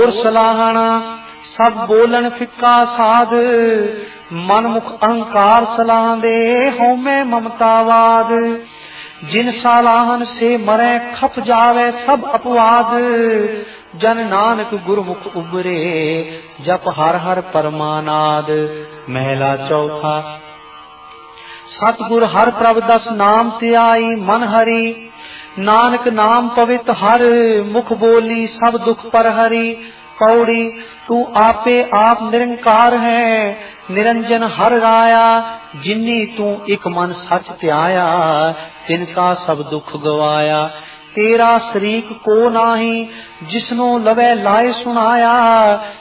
सलाहना सब बोलन फिक्का साध, मन मुख अहंकार सलाह दे होमे ममतावाद। जिन सलाहन से मरे खप जावे सब अपवाद, जन नानक गुरमुख उबरे जप हर हर परमानाद। महला चौथा। सतगुर हर प्रभ दस नाम त्याई मन हरि, नानक नाम पवित हर मुख बोली सब दुख पर हरि। पौड़ी तू आपे आप निरंकार है, निरंजन हर राया। जिन्नी तू एक मन सच त्याया, तिनका सब दुख गवाया। तेरा शरीक को नाही, जिसनो लवे लाए सुनाया।